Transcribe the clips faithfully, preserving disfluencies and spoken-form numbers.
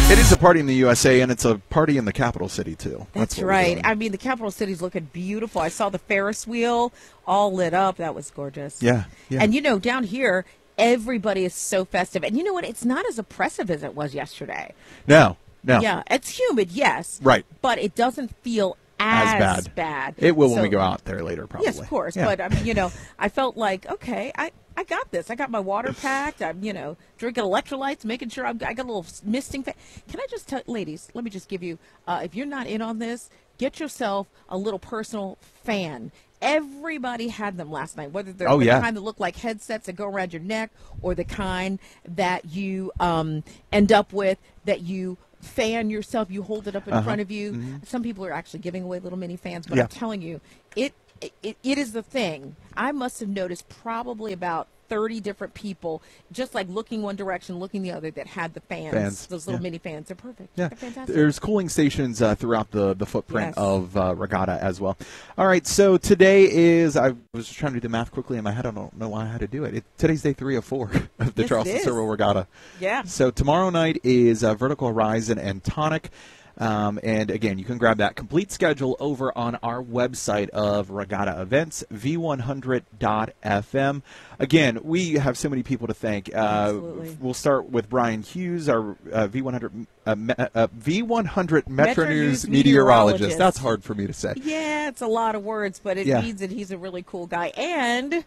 It is a party in the U S A, and it's a party in the capital city, too. That's, That's right. I mean, the capital city's looking beautiful. I saw the Ferris wheel all lit up. That was gorgeous. Yeah, yeah. And, you know, down here, everybody is so festive. And you know what? It's not as oppressive as it was yesterday. No, no. Yeah, it's humid, yes. Right. But it doesn't feel as, as bad. bad. It will so, when we go out there later, probably. Yes, of course. Yeah. But, I mean, you know, I felt like, okay, I, I got this. I got my water packed. I'm, you know, drinking electrolytes, making sure I'm, I got a little misting. Fa- Can I just tell, ladies, let me just give you, uh, if you're not in on this, get yourself a little personal fan. Everybody had them last night, whether they're oh, the yeah. kind that look like headsets that go around your neck or the kind that you um, end up with that you fan yourself, you hold it up in uh-huh. front of you. Mm-hmm. Some people are actually giving away little mini fans, but yeah. I'm telling you, it, it it is the thing. I must have noticed probably about thirty different people just like looking one direction, looking the other that had the fans, fans. those little yeah. mini fans. They're perfect. Yeah. They're fantastic. There's cooling stations uh, throughout the, the footprint yes. of uh, Regatta as well. All right, so today is, I was just trying to do the math quickly in my head. I don't know why I had to do it. it today's day three of four of the yes, Charleston Silver Regatta. Yeah. So tomorrow night is uh, Vertical Horizon and Tonic. Um, and, again, you can grab that complete schedule over on our website of Regatta Events, v one hundred dot f m. Again, we have so many people to thank. Uh, Absolutely. We'll start with Brian Hughes, our uh, V one hundred uh, uh, V one hundred Metro, Metro News, News meteorologist. meteorologist. That's hard for me to say. Yeah, it's a lot of words, but it yeah. means that he's a really cool guy. And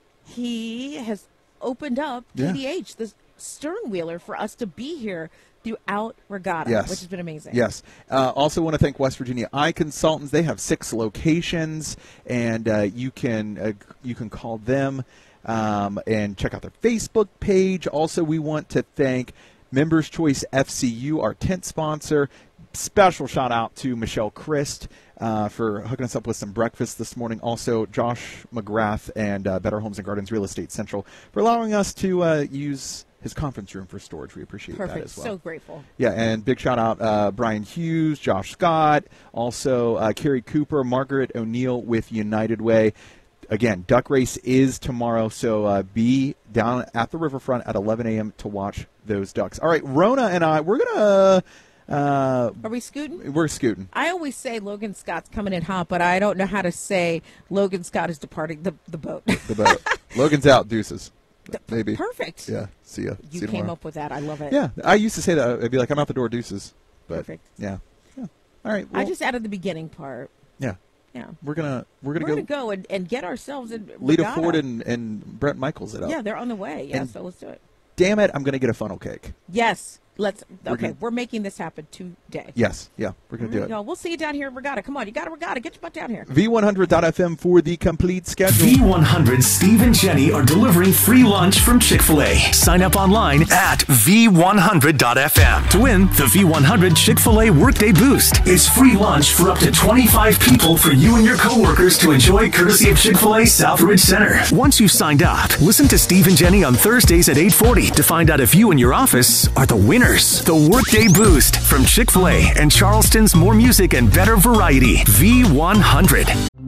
he has opened up yeah. K D H, the stern wheeler, for us to be here throughout Regatta, yes. which has been amazing. Yes. Uh, also want to thank West Virginia Eye Consultants. They have six locations, and uh, you can uh, you can call them um, and check out their Facebook page. Also, we want to thank Members Choice F C U, our tent sponsor. Special shout out to Michelle Christ uh, for hooking us up with some breakfast this morning. Also, Josh McGrath and uh, Better Homes and Gardens Real Estate Central for allowing us to uh, use his conference room for storage. We appreciate Perfect. that as well. So grateful. Yeah, and big shout out uh, Brian Hughes, Josh Scott, also uh, Carrie Cooper, Margaret O'Neill with United Way. Again, duck race is tomorrow, so uh, be down at the riverfront at eleven a.m. to watch those ducks. All right, Rona and I, we're going to... Uh, Are we scooting? We're scooting. I always say Logan Scott's coming in hot, but I don't know how to say Logan Scott is departing the, the boat. The boat. Logan's out, deuces. Maybe. Perfect. Yeah, see ya. You see came tomorrow. up with that. I love it. Yeah, I used to say that. I'd be like, I'm out the door, deuces. But, Perfect. Yeah. yeah. All right. Well, I just added the beginning part. Yeah. Yeah. We're gonna we're gonna we're go, gonna go and, and get ourselves in Lita Regatta. Ford and, and Brent Michaels it up. Yeah, they're on the way. Yeah, And so let's do it. Damn it, I'm gonna get a funnel cake. Yes. Let's. We're Okay, gonna- we're making this happen today. Yes, yeah, we're gonna do it. Yo, we'll see you down here in Regatta. Come on, you got to Regatta. Get your butt down here. V one hundred dot f m for the complete schedule. V one hundred Steve and Jenny are delivering free lunch from Chick-fil-A. Sign up online at v one hundred dot f m to win the V one hundred Chick-fil-A Workday Boost. It's free lunch for up to twenty-five people for you and your coworkers to enjoy, courtesy of Chick-fil-A Southridge Center. Once you've signed up, listen to Steve and Jenny on Thursdays at eight forty to find out if you and your office are the winners. The Workday Boost from Chick-fil-A and Charleston's more music and better variety. V one hundred.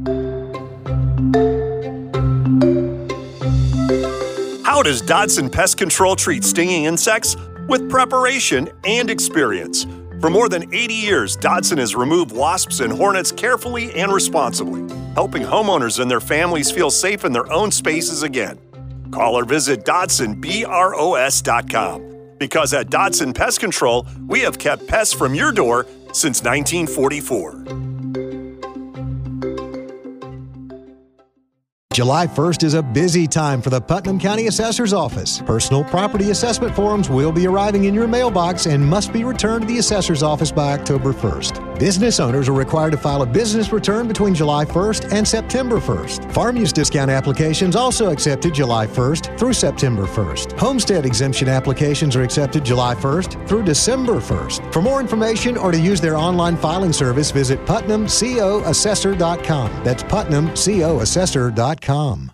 How does Dodson Pest Control treat stinging insects? With preparation and experience. For more than eighty years, Dodson has removed wasps and hornets carefully and responsibly, helping homeowners and their families feel safe in their own spaces again. Call or visit Dodson Bros dot com. Because at Dodson Pest Control, we have kept pests from your door since nineteen forty-four. July first is a busy time for the Putnam County Assessor's Office. Personal property assessment forms will be arriving in your mailbox and must be returned to the Assessor's Office by October first. Business owners are required to file a business return between July first and September first. Farm use discount applications also accepted July first through September first. Homestead exemption applications are accepted July first through December first. For more information or to use their online filing service, visit putnam co assessor dot com. That's putnam co assessor dot com.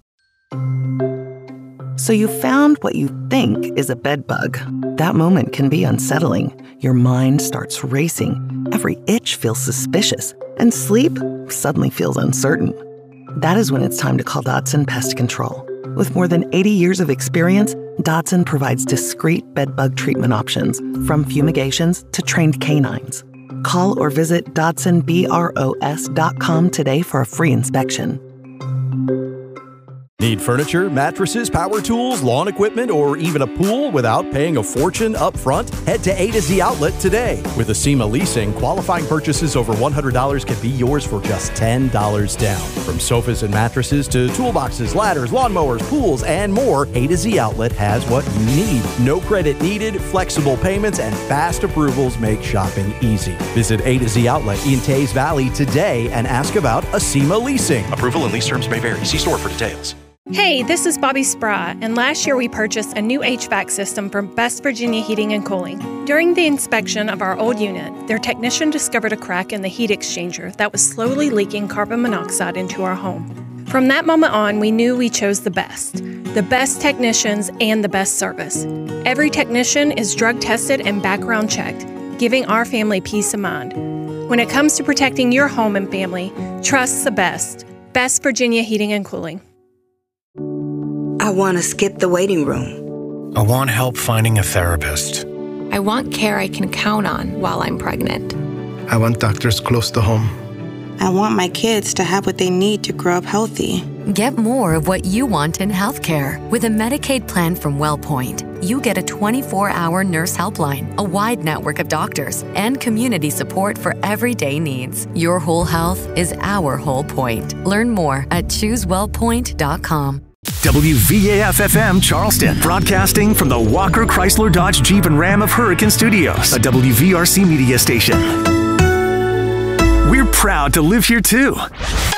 So you found what you think is a bed bug. That moment can be unsettling. Your mind starts racing. Every itch feels suspicious. And sleep suddenly feels uncertain. That is when it's time to call Dodson Pest Control. With more than eighty years of experience, Dodson provides discreet bedbug treatment options, from fumigations to trained canines. Call or visit Dodson Bros dot com today for a free inspection. Need furniture, mattresses, power tools, lawn equipment, or even a pool without paying a fortune up front? Head to A to Z Outlet today. With Acima Leasing, qualifying purchases over one hundred dollars can be yours for just ten dollars down. From sofas and mattresses to toolboxes, ladders, lawnmowers, pools, and more, A to Z Outlet has what you need. No credit needed, flexible payments, and fast approvals make shopping easy. Visit A to Z Outlet in Tays Valley today and ask about Acima Leasing. Approval and lease terms may vary. See store for details. Hey, this is Bobby Spry, and last year we purchased a new H V A C system from Best Virginia Heating and Cooling. During the inspection of our old unit, their technician discovered a crack in the heat exchanger that was slowly leaking carbon monoxide into our home. From that moment on, we knew we chose the best. The best technicians and the best service. Every technician is drug tested and background checked, giving our family peace of mind. When it comes to protecting your home and family, trust the best. Best Virginia Heating and Cooling. I want to skip the waiting room. I want help finding a therapist. I want care I can count on while I'm pregnant. I want doctors close to home. I want my kids to have what they need to grow up healthy. Get more of what you want in healthcare. With a Medicaid plan from WellPoint, you get a twenty-four hour nurse helpline, a wide network of doctors, and community support for everyday needs. Your whole health is our whole point. Learn more at choose well point dot com. W V A F F M Charleston, broadcasting from the Walker Chrysler Dodge Jeep and Ram of Hurricane Studios, a W V R C media station. We're proud to live here too.